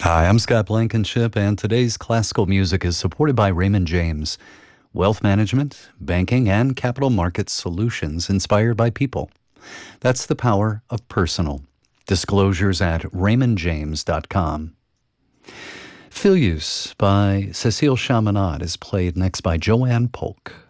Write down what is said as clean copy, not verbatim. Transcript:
Hi, I'm Scott Blankenship, and today's classical music is supported by Raymond James. Wealth management, banking, and capital market solutions inspired by people. That's the power of personal. Disclosures at raymondjames.com. Filius by Cécile Chaminade is played next by Joanne Polk.